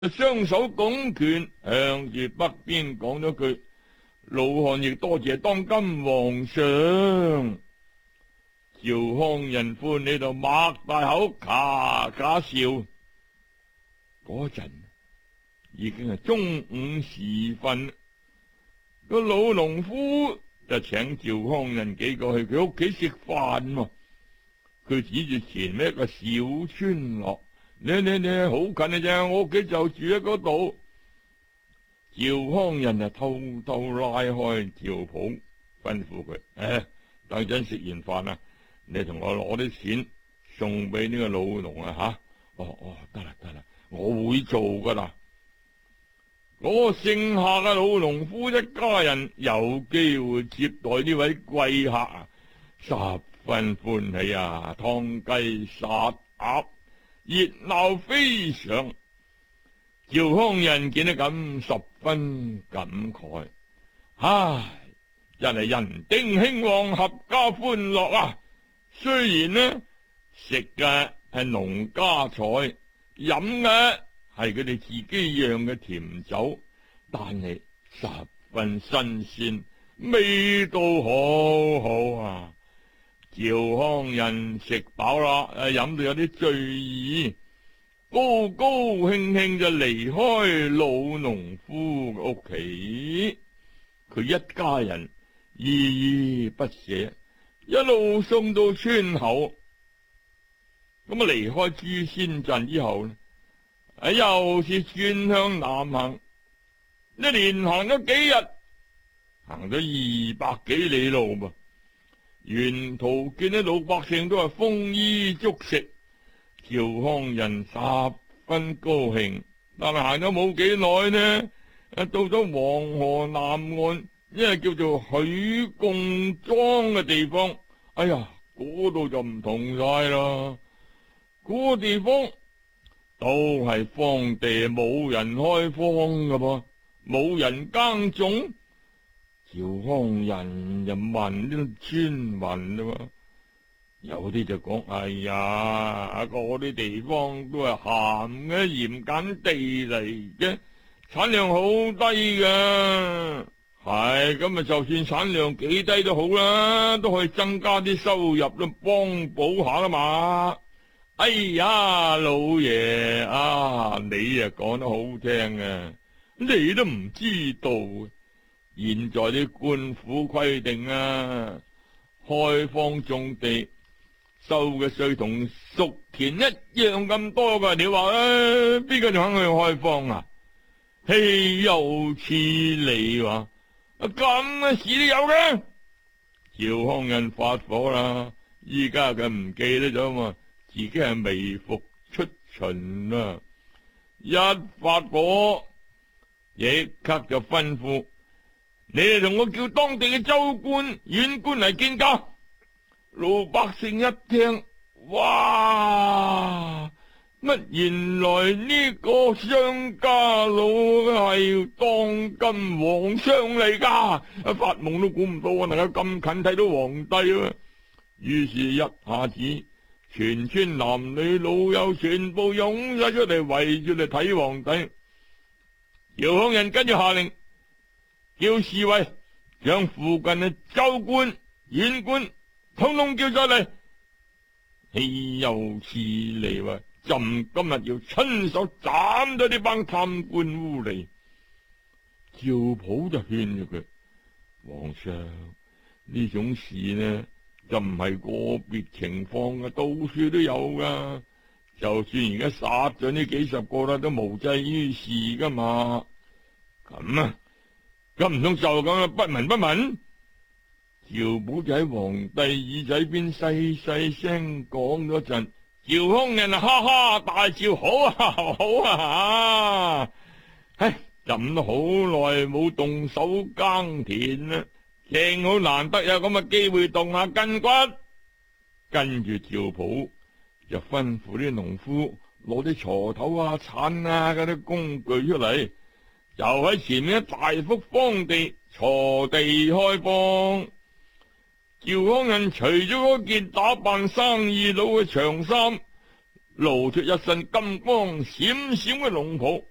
雙手拱拳向住北邊講咗句：老漢亦多謝當今皇上。趙匡胤歡喜到擘大口咔咔笑。嗰陣已經係中午時分，個老農夫就請趙匡胤幾個去佢屋企食飯。佢指住前面一個小村落，你好近嘅啫，我屋企就住喺嗰度。趙匡胤就偷偷拉開趙普，吩咐佢：等陣食完飯啊，你同我攞啲錢送俾呢個老農啊吓。得啦，我會做噶啦。嗰個姓夏嘅老農夫一家人有機會接待呢位貴客啊，十分歡喜啊，劏雞殺鴨，熱鬧非常。趙匡胤見得咁，十分感慨，真係人丁興旺，合家歡樂啊！雖然呢食嘅係農家菜，飲嘅係佢哋自己釀嘅甜酒，但係十分新鮮，味道好好啊！趙匡胤食飽啦，飲到有啲醉意，高高興興就離開老農夫嘅屋企。佢一家人依依不捨，一路送到村口。咁離開朱仙鎮之後呢，又是轉向南行。一連行咗幾日，行咗200幾里路噃。沿途見啲老百姓都係豐衣足食，趙匡胤十分高興。但係行咗冇幾耐呢，到咗黃河南岸，一個叫做許貢莊嘅地方。嗰度就唔同晒啦。嗰個地方都係荒地，冇人開荒噶噃，冇人耕種。趙匡胤就問啲村民啦，有啲就講：嗰啲地方都係鹹嘅鹽鹼地嚟嘅，產量好低噶。係咁啊，就算產量幾低都好啦，都可以增加啲收入咯，幫補下啦嘛。老爺你講得好聽啊，你都唔知道。現在啲官府規定啊，開荒種地收嘅稅同熟田一樣咁多噶。你話邊個仲肯去開荒啊？豈有此理話！咁嘅事都有嘅。趙匡胤發火啦，依家佢唔記得咗嘛，自己係微服出巡啦。一發火，即刻就吩咐：你哋同我叫當地嘅州官、縣官嚟見駕。老百姓一聽，哇！乜原來呢個商家佬係當今皇上嚟噶？發夢都估唔到我能夠咁近睇到皇帝啊！於是一下子，全村男女老幼全部湧晒出嚟圍住嚟睇皇帝。趙匡胤跟住下令，叫侍衛將附近嘅州官、縣官通通叫咗嚟。豈有此理話！朕今日要親手斬咗呢班貪官污吏。趙普就勸咗佢：皇上，呢種事呢就唔係個別情況嘅，到處都有噶。就算而家殺咗呢幾十個啦，都無濟於事噶嘛。咁唔通就咁不聞不問？趙普就喺皇帝耳仔邊細細聲講咗陣。趙匡胤哈哈大笑：好啊，好啊！朕都好耐冇動手耕田啦，正好難得有咁嘅機會動下筋骨。跟住趙普就吩咐啲農夫攞啲鋤頭啊、鏟啊嗰啲工具出嚟，就喺前面一大幅荒地鋤地開荒。趙匡胤除咗嗰件打扮生意佬嘅長衫，露出一身金光閃閃嘅龍袍，